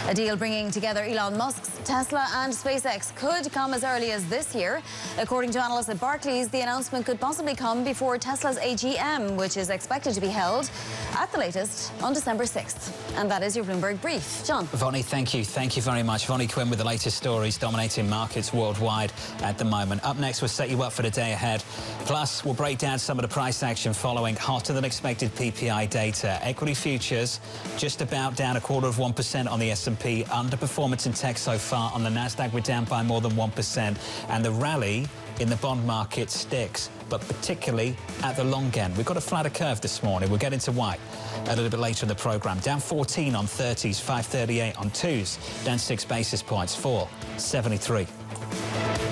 A deal bringing together Elon Musk's Tesla and SpaceX could come as early as this year. According to analysts at Barclays, the announcement could possibly come before Tesla's AGM, which is expected to be held at the latest on December 6th. And that is your Bloomberg Brief. John. Vonnie, thank you. Thank you very much. Vonnie Quinn with the latest stories dominating markets worldwide at the moment. Up next, we'll set you up for the day ahead. Plus, we'll break down some of the price action following hotter than expected PPI data. Equity futures just about down 0.25% on the S&P. Underperformance in tech so far. On the Nasdaq, we're down by more than 1%. And the rally in the bond market sticks, but particularly at the long end. We've got a flatter curve this morning. We'll get into why a little bit later in the programme. Down 14 on 30s, 538 on 2s, down 6 basis points, 473.